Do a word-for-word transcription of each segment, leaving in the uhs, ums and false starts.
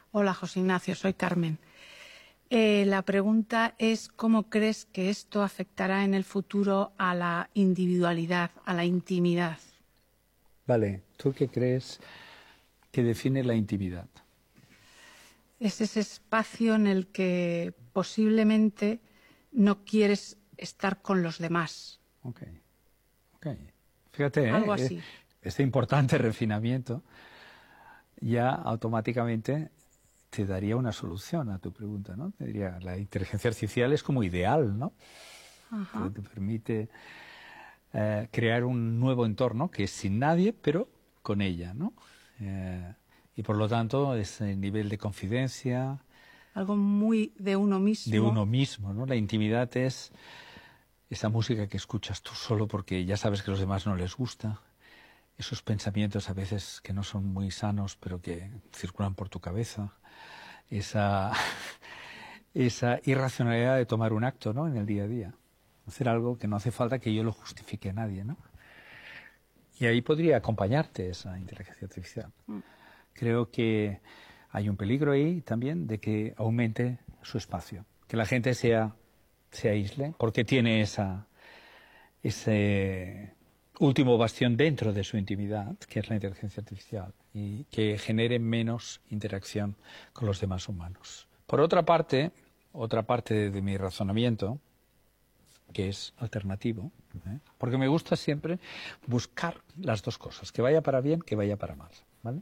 Hola, José Ignacio, soy Carmen. Eh, la pregunta es, ¿cómo crees que esto afectará en el futuro a la individualidad, a la intimidad? Vale, ¿tú qué crees que define la intimidad? Es ese espacio en el que posiblemente no quieres estar con los demás. Ok, ok. Fíjate, Algo ¿eh? así. Este importante refinamiento ya automáticamente te daría una solución a tu pregunta, ¿no? Te diría, la inteligencia artificial es como ideal, ¿no? Ajá. Te, te permite eh, crear un nuevo entorno que es sin nadie, pero con ella, ¿no? Eh, y por lo tanto, ese nivel de confidencia, Algo muy de uno mismo. de uno mismo, ¿no? La intimidad es esa música que escuchas tú solo porque ya sabes que a los demás no les gusta, esos pensamientos a veces que no son muy sanos pero que circulan por tu cabeza, esa, esa irracionalidad de tomar un acto, ¿no? En el día a día, hacer algo que no hace falta que yo lo justifique a nadie, ¿no? Y ahí podría acompañarte esa inteligencia artificial. Mm. Creo que hay un peligro ahí también de que aumente su espacio, que la gente sea, se aísle, porque tiene esa, ese último bastión dentro de su intimidad, que es la inteligencia artificial, y que genere menos interacción con los demás humanos. Por otra parte, otra parte de, de mi razonamiento, que es alternativo, ¿eh? Porque me gusta siempre buscar las dos cosas, que vaya para bien, que vaya para mal, ¿vale?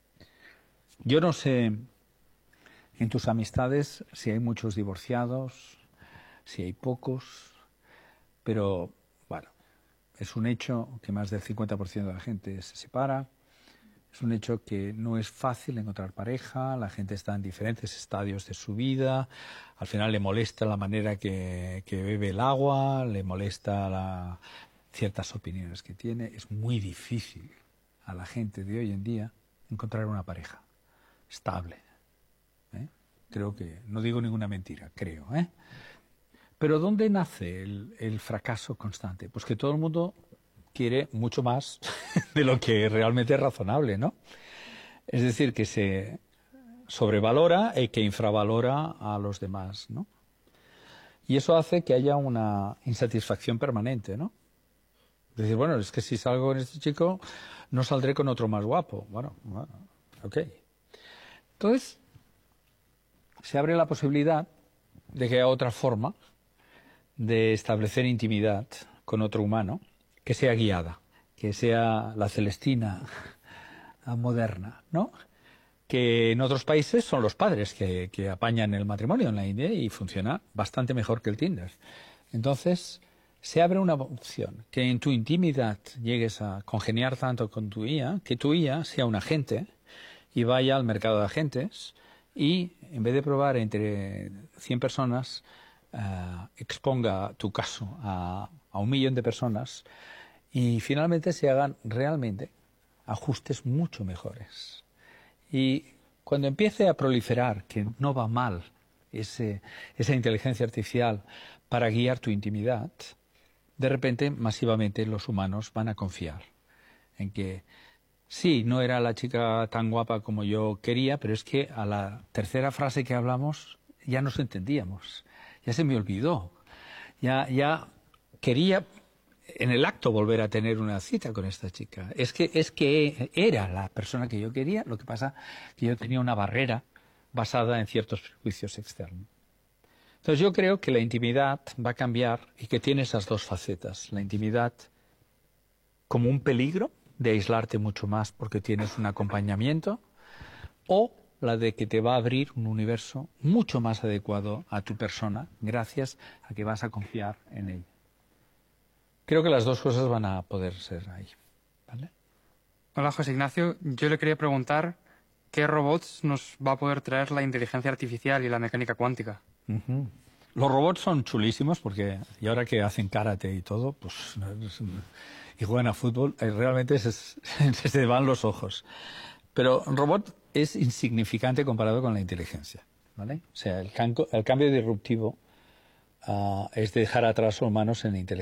Yo no sé en tus amistades si hay muchos divorciados, si hay pocos, pero bueno, es un hecho que más del cincuenta por ciento de la gente se separa, es un hecho que no es fácil encontrar pareja, la gente está en diferentes estadios de su vida, al final le molesta la manera que, que bebe el agua, le molesta la, ciertas opiniones que tiene, es muy difícil a la gente de hoy en día encontrar una pareja estable. ¿eh? Creo que, no digo ninguna mentira, creo. ¿eh? Pero ¿dónde nace el, el fracaso constante? Pues que todo el mundo quiere mucho más de lo que realmente es razonable, ¿no? Es decir, que se sobrevalora y que infravalora a los demás, ¿no? Y eso hace que haya una insatisfacción permanente, ¿no? Es decir, bueno, es que si salgo con este chico, no saldré con otro más guapo. Bueno, bueno, ok. Entonces, se abre la posibilidad de que haya otra forma de establecer intimidad con otro humano, que sea guiada, que sea la Celestina moderna, ¿no? Que en otros países son los padres que, que apañan el matrimonio en la India y funciona bastante mejor que el Tinder. Entonces, se abre una opción, que en tu intimidad llegues a congeniar tanto con tu I A, que tu I A sea un agente y vaya al mercado de agentes y, en vez de probar entre cien personas, Uh, exponga tu caso a, a un millón de personas y finalmente se hagan realmente ajustes mucho mejores. Y cuando empiece a proliferar, que no va mal, ese, esa inteligencia artificial para guiar tu intimidad, de repente, masivamente, los humanos van a confiar en que sí, no era la chica tan guapa como yo quería, pero es que a la tercera frase que hablamos ya nos entendíamos. Ya se me olvidó, ya, ya quería en el acto volver a tener una cita con esta chica. Es que, es que era la persona que yo quería, lo que pasa que yo tenía una barrera basada en ciertos prejuicios externos. Entonces yo creo que la intimidad va a cambiar y que tiene esas dos facetas. La intimidad como un peligro de aislarte mucho más porque tienes un acompañamiento, o la de que te va a abrir un universo mucho más adecuado a tu persona, gracias a que vas a confiar en él. Creo que las dos cosas van a poder ser ahí, ¿vale? Hola, José Ignacio. Yo le quería preguntar qué robots nos va a poder traer la inteligencia artificial y la mecánica cuántica. Uh-huh. Los robots son chulísimos porque, y ahora que hacen karate y todo, pues y juegan a fútbol, realmente se, se te van los ojos. Pero un robot es insignificante comparado con la inteligencia, ¿vale? O sea, el, canco, el cambio disruptivo uh, es dejar atrás a los humanos en la inteligencia.